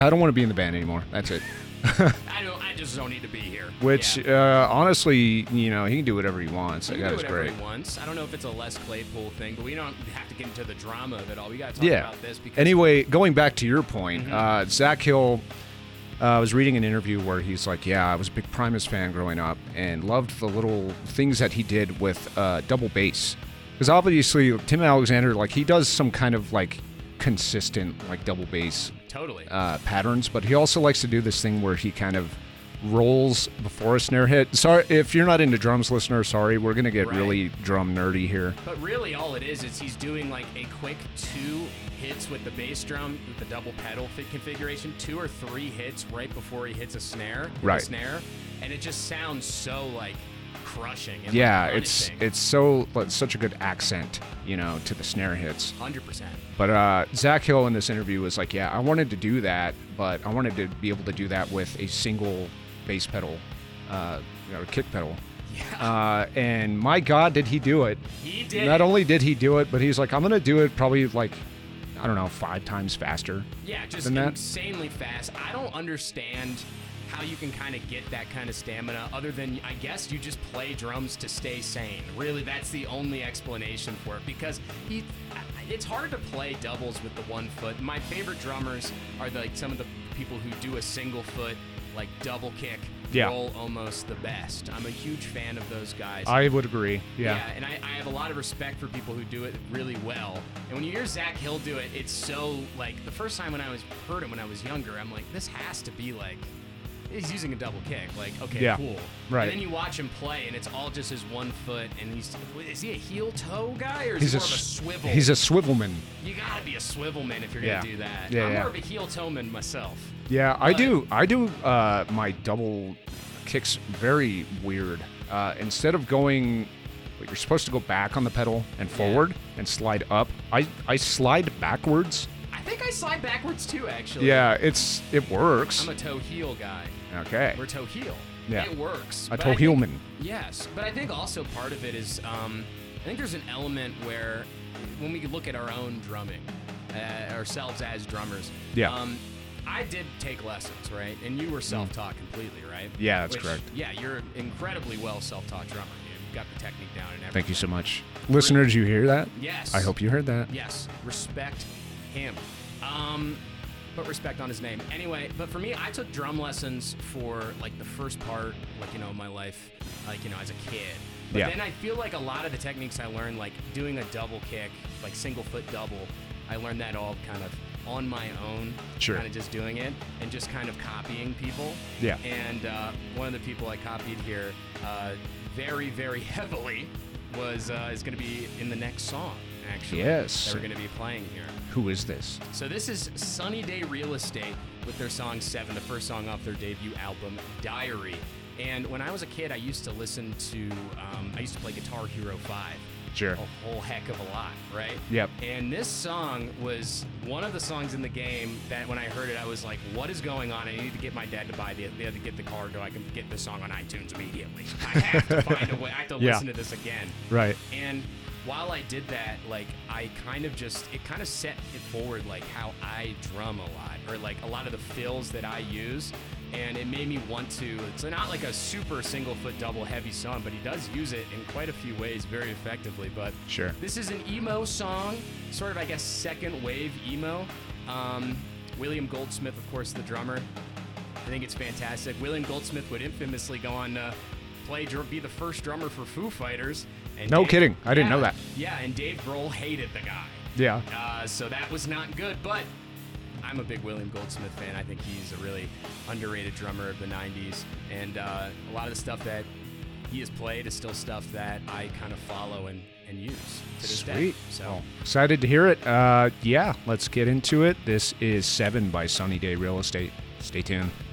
I don't want to be in the band anymore. That's it. I just don't need to be here. Which, Yeah. honestly, he can do whatever he wants. He That can do guy's whatever great. he wants. I don't know if it's a Les Claypool thing, but we don't have to get into the drama of it all. We got to talk Yeah. about this because Anyway, going back to your point, Zach Hill, I was reading an interview where he's like, yeah, I was a big Primus fan growing up and loved the little things that he did with double bass. Because obviously, Tim Alexander, like, he does some kind of, like, consistent, like, double bass totally. patterns, but he also likes to do this thing where he kind of rolls before a snare hit. Sorry, if you're not into drums, listener, sorry, we're going to get really drum nerdy here. But really all it is he's doing like a quick 2 hits with the bass drum with the double pedal configuration, 2 or 3 hits right before he hits a snare, and it just sounds so like crushing. And Yeah, like it's such a good accent, to the snare hits. 100%. But Zach Hill in this interview was like, yeah, I wanted to do that, but I wanted to be able to do that with a single bass pedal, kick pedal. Yeah. And my God, did he do it? He did. Not only did he do it, but he's like, I'm going to do it probably like, I don't know, 5 times faster. Yeah, just than that. insanely fast. I don't understand how you can kind of get that kind of stamina other than, I guess, you just play drums to stay sane. Really, that's the only explanation for it, because it's hard to play doubles with the one foot. My favorite drummers are like some of the people who do a single foot, like double kick, roll almost the best. I'm a huge fan of those guys. I would agree. Yeah. And I have a lot of respect for people who do it really well. And when you hear Zach Hill do it, it's so, like, the first time when I heard him when I was younger, I'm like, this has to be like, he's using a double kick. Like, okay, cool. Right. And then you watch him play, and it's all just his one foot, and is he a heel toe guy, or is He's he more of a swivel? He's a swivelman. You gotta be a swivelman if you're gonna do that. Yeah, I'm more of a heel toe man myself. Yeah, I do my double kicks very weird. Instead of going, you're supposed to go back on the pedal and forward and slide up. I slide backwards. I think I slide backwards too, actually. Yeah, it works. I'm a toe heel guy. Okay. We're toe heel. Yeah. It works. A toe heelman. Yes, but I think also part of it is, I think there's an element where when we look at our own drumming, ourselves as drummers, I did take lessons, right? And you were self-taught completely, right? Yeah, that's correct. Yeah, you're an incredibly well self-taught drummer. You've got the technique down and everything. Thank you so much. Listeners, you hear that? Yes. I hope you heard that. Yes. Respect him. Put respect on his name. Anyway, but for me, I took drum lessons for, like, the first part, like, my life, like, as a kid. But then I feel like a lot of the techniques I learned, like doing a double kick, like single foot double, I learned that all kind of on my own, kind of just doing it and just kind of copying people. Yeah. And one of the people I copied here very, very heavily is going to be in the next song, actually. Yes. That we're going to be playing here. Who is this? So this is Sunny Day Real Estate with their song 7, the first song off their debut album, Diary. And when I was a kid, I used to listen to, I used to play Guitar Hero 5. Sure. A whole heck of a lot, right? Yep. And this song was one of the songs in the game that when I heard it, I was like, what is going on? I need to get my dad to buy the, they had to get the card so I can get this song on iTunes immediately. I have to find a way. I have to listen to this again. Right. And while I did that, like, I kind of just, it kind of set it forward, like, how I drum a lot, or, like, a lot of the fills that I use, and it made me want to, it's not like a super single-foot double heavy song, but he does use it in quite a few ways very effectively, but this is an emo song, sort of, I guess, second wave emo. William Goldsmith, of course, the drummer. I think it's fantastic. William Goldsmith would infamously go on to be the first drummer for Foo Fighters. And no kidding. I didn't know that. Yeah, and Dave Grohl hated the guy. Yeah. So that was not good, but I'm a big William Goldsmith fan. I think he's a really underrated drummer of the 90s, and a lot of the stuff that he has played is still stuff that I kind of follow and use to this day. So excited to hear it. Yeah, let's get into it. This is 7 by Sunny Day Real Estate. Stay tuned.